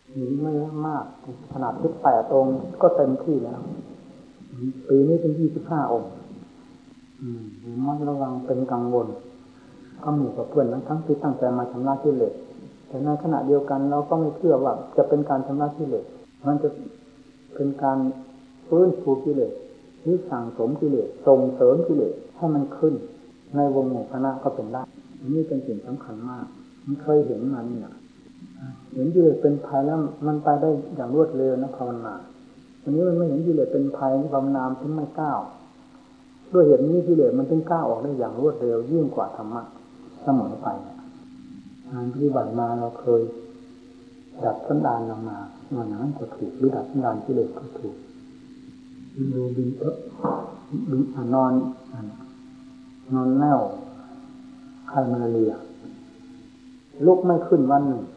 มีไม่มากขนาด18 องค์ก็เต็มที่แล้วปีนี้เป็น25 องค์มักระวังเป็นกังวลก็หมู่กับเพื่อนทั้งที่ตั้งใจมาชำระกิเลสแต่ในขณะเดียวกันเราก็ไม่เชื่อว่าจะเป็นการชำระกิเลสมันจะเป็นการฟื้นฟูกิเลสหรือสั่งสมกิเลสส่งเสริมกิเลสให้มันขึ้นในวงหมู่คณะก็เป็นได้นี่เป็นสิ่งสำคัญมากมันเคยเห็นมานี่นะเห็นกิเลสเป็นภัยแล้วมันไปได้อย่างรวดเร็วนะภาวนาอันนี้มันไม่เห็นกิเลสเป็นภัยภาวนาถึงไม่ก้าวด้วยเหตุนี้กิเลสมันถึงก้าวออกได้อย่างรวดเร็วยิ่งกว่าธรรมะเสมอไปงานปฏิบัติมาเราเคยดัดสันดานเรามาอย่างนั้นก็ถูกหรือดัดสันดานกิเลสก็ถูกดูบินนอนแน่วไข้มาเรียลุกไม่ขึ้นวันหนึ่ง